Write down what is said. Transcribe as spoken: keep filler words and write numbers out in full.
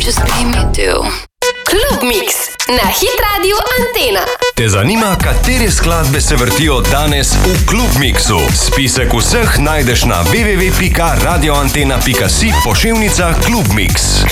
just made me do. Klub Mix na Hit Radio Antena. Te zanima, katere skladbe se vrtijo danes v Klub Mixu? Spisek vseh najdeš na w w w pika radioantena pika si poševnica Klub Mix.